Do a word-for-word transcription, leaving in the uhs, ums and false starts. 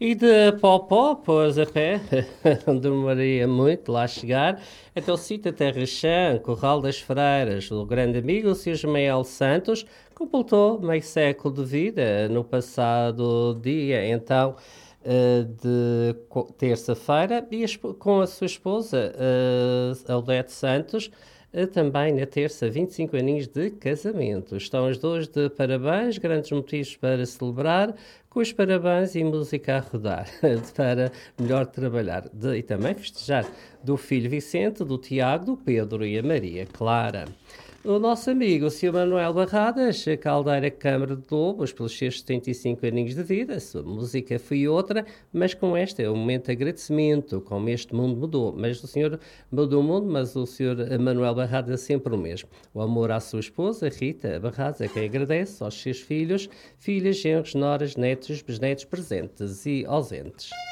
E de Popó, pois a pé, demoraria muito lá chegar, até o sítio Terra Chã, Corral das Freiras. O grande amigo, o senhor Ismael Santos, completou meio século de vida no passado dia, então, eh, de co- terça-feira, e a espo- com a sua esposa, uh, Odete Santos, eh, também na terça, vinte e cinco aninhos de casamento. Estão os dois de parabéns, grandes motivos para celebrar, com os parabéns e música a rodar, para melhor trabalhar. De- e também festejar do filho Vicente, do Tiago, do Pedro e a Maria Clara. O nosso amigo, o senhor Manuel Barradas, a Caldeira Câmara de Lobos, pelos seus setenta e cinco aninhos de vida, a sua música foi outra, mas com esta é um momento de agradecimento, como este mundo mudou. Mas o senhor mudou o mundo, mas o senhor Manuel Barradas é sempre o mesmo. O amor à sua esposa, Rita Barradas, a quem agradece, aos seus filhos, filhas, genros, noras, netos, bisnetos presentes e ausentes.